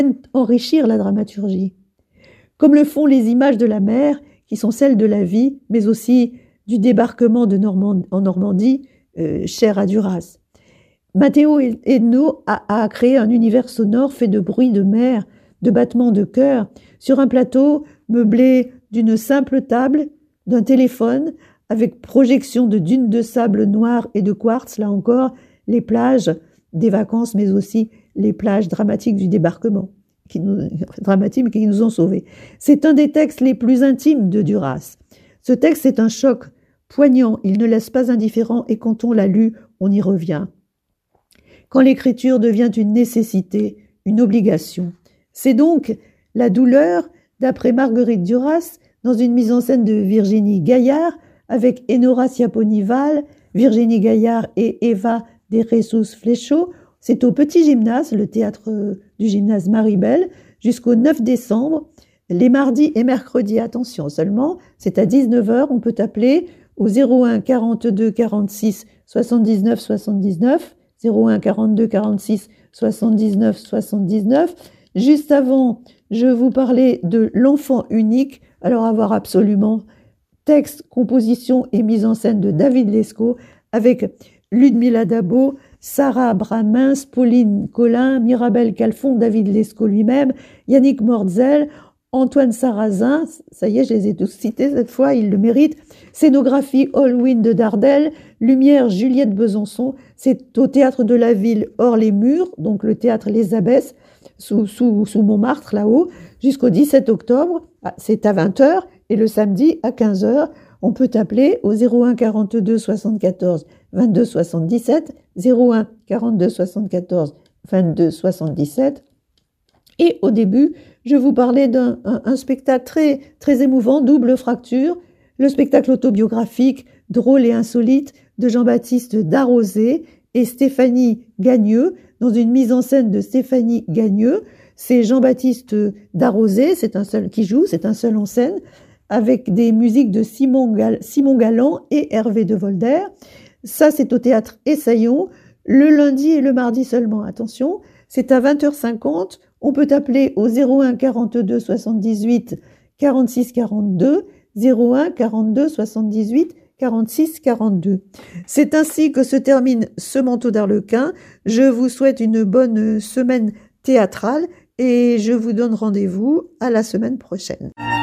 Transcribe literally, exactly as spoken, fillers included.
enrichir la dramaturgie, comme le font les images de la mer, qui sont celles de la vie, mais aussi du débarquement de Normand- en Normandie, euh, cher à Duras. Matteo Edno a, a créé un univers sonore fait de bruits de mer, de battements de cœur, sur un plateau meublé d'une simple table, d'un téléphone, avec projection de dunes de sable noir et de quartz, là encore, les plages des vacances, mais aussi les plages dramatiques du débarquement, qui nous, dramatiques, mais qui nous ont sauvés. C'est un des textes les plus intimes de Duras. Ce texte est un choc poignant, il ne laisse pas indifférent, et quand on l'a lu, on y revient. Quand l'écriture devient une nécessité, une obligation. C'est donc la douleur, d'après Marguerite Duras, dans une mise en scène de Virginie Gaillard, avec Enora Siaponival, Virginie Gaillard et Eva de Jesus Flechaud. C'est au Petit Gymnase, le théâtre du gymnase Maribel, jusqu'au neuf décembre. Les mardis et mercredis, attention seulement, c'est à dix-neuf heures, on peut appeler au zéro un quarante-deux quarante-six soixante-dix-neuf soixante-dix-neuf, zéro un quarante-deux quarante-six soixante-dix-neuf soixante-dix-neuf. Juste avant, je vous parlais de l'enfant unique, alors à voir absolument texte, composition et mise en scène de David Lescaut avec Ludmilla Dabo, Sarah Bramins, Pauline Collin, Mirabel Calfon, David Lescaut lui-même, Yannick Mortzel, Antoine Sarrazin, ça y est, je les ai tous cités cette fois, ils le méritent, scénographie Allwyn de Dardel, lumière Juliette Besançon, c'est au Théâtre de la Ville hors les murs, donc le Théâtre Les Abbesses, sous, sous, sous Montmartre là-haut, jusqu'au dix-sept octobre, c'est à vingt heures, et le samedi à quinze heures, on peut appeler au zéro un quarante-deux soixante-quatorze vingt-deux soixante-dix-sept, zéro un quarante-deux soixante-quatorze vingt-deux soixante-dix-sept. Et au début, je vous parlais d'un un, un spectacle très, très émouvant, Double Fracture, le spectacle autobiographique drôle et insolite de Jean-Baptiste Darrosé et Stéphanie Gagneux, dans une mise en scène de Stéphanie Gagneux. C'est Jean-Baptiste Darrosé, c'est un seul qui joue, c'est un seul en scène, avec des musiques de Simon, Gal- Simon Galland et Hervé de Volder. Ça, c'est au Théâtre Essaillon, le lundi et le mardi seulement. Attention, c'est à vingt heures cinquante. On peut appeler au zéro un quarante-deux soixante-dix-huit quarante-six quarante-deux, zéro un quarante-deux soixante-dix-huit quarante-six quarante-deux. C'est ainsi que se termine ce manteau d'Arlequin. Je vous souhaite une bonne semaine théâtrale et je vous donne rendez-vous à la semaine prochaine.